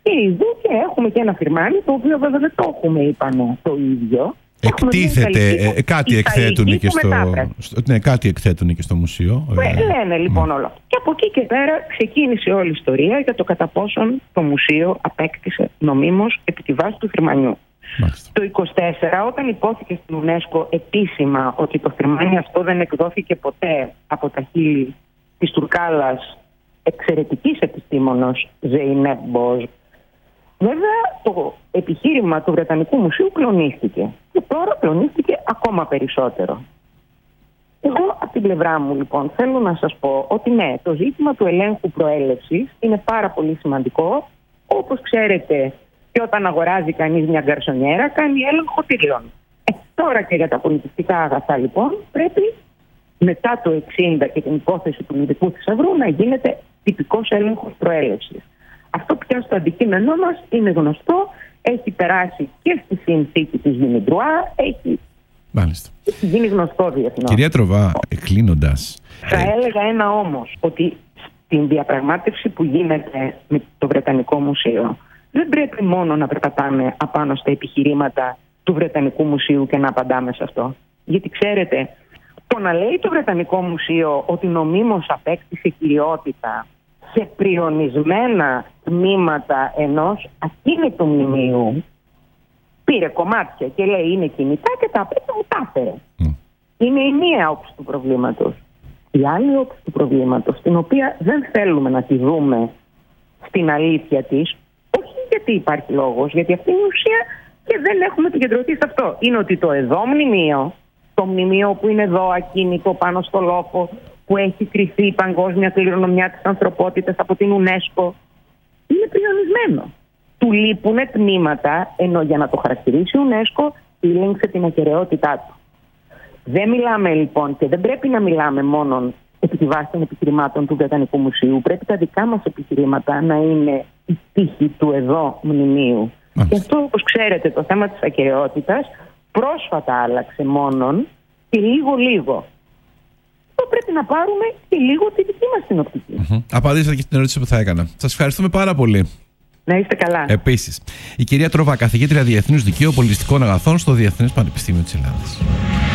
Και έχουμε και ένα φυρμάνι, το οποίο βέβαια δεν το έχουμε ύπανο το ίδιο. Εκτίθεται, κάτι εκθέτουν και κάτι εκθέτουν και στο μουσείο. Λένε λοιπόν όλο αυτό. Και από εκεί και πέρα ξεκίνησε όλη η ιστορία για το κατά πόσον το μουσείο απέκτησε νομίμως επί τη βάση του φυρμανιού. Μάλιστα. Το 1924, όταν υπόθηκε στην UNESCO επίσημα ότι το φυρμάνι αυτό δεν εκδόθηκε ποτέ από τα χείλη της Τουρκάλας εξαιρετικής επιστήμονος Ζεϊνέπ Μποζ, βέβαια το επιχείρημα του Βρετανικού Μουσείου κλονίστηκε. Και τώρα κλονίστηκε ακόμα περισσότερο. Εγώ από την πλευρά μου λοιπόν θέλω να σας πω ότι ναι, το ζήτημα του ελέγχου προέλευσης είναι πάρα πολύ σημαντικό. Όπως ξέρετε, και όταν αγοράζει κανείς μια γκαρσονιέρα κάνει έλεγχο τυριών. Τώρα και για τα πολιτιστικά αγαθά λοιπόν πρέπει μετά το 1960 και την υπόθεση του Λυδικού Θησαυρού να γίνεται τυπικός έλεγχος προέλευσης. Αυτό πια στο αντικείμενό μας είναι γνωστό, έχει περάσει και στη συνθήκη της Δημητρουά, έχει γίνει γνωστό διεθνώς. Κυρία Τροβά, κλείνοντας... Θα έλεγα ένα όμως, ότι στην διαπραγμάτευση που γίνεται με το Βρετανικό Μουσείο δεν πρέπει μόνο να περπατάμε απάνω στα επιχειρήματα του Βρετανικού Μουσείου και να απαντάμε σε αυτό. Γιατί ξέρετε, το να λέει το Βρετανικό Μουσείο ότι νομίμως απέκτησε κυριότητα σε πριονισμένα τμήματα ενός ακίνητου μνημείου, πήρε κομμάτια και λέει είναι κινητά και τα απέκτησε μου τα έφερε. Είναι η μία όψη του προβλήματος. Η άλλη όψη του προβλήματος, την οποία δεν θέλουμε να τη δούμε στην αλήθεια της, όχι γιατί υπάρχει λόγος, γιατί αυτή είναι η ουσία και δεν έχουμε επικεντρωθεί σε αυτό. Είναι ότι το εδώ μνημείο, το μνημείο που είναι εδώ ακίνητο πάνω στο λόφο, που έχει κρυφθεί η παγκόσμια κληρονομιά της ανθρωπότητας από την UNESCO, είναι πριονισμένο. Του λείπουν τμήματα, ενώ για να το χαρακτηρίσει η UNESCO ήλεγξε την ακεραιότητά του. Δεν μιλάμε λοιπόν και δεν πρέπει να μιλάμε μόνο επί τη βάση των επιχειρημάτων του Βρετανικού Μουσείου. Πρέπει τα δικά μας επιχειρήματα να είναι η τύχη του εδώ μνημείου. Και αυτό, όπως ξέρετε, το θέμα της ακεραιότητας πρόσφατα άλλαξε μόνον και λίγο. Αυτό πρέπει να πάρουμε και λίγο τη δική μας την οπτική. Απαντήσατε και στην ερώτηση που θα έκανα. Σας ευχαριστούμε πάρα πολύ. Να είστε καλά. Επίσης, η κυρία Τροβά, καθηγήτρια Διεθνούς Δικαίου Πολιτιστικών Αγαθών στο Διεθνές Πανεπιστήμιο της Ελλάδας.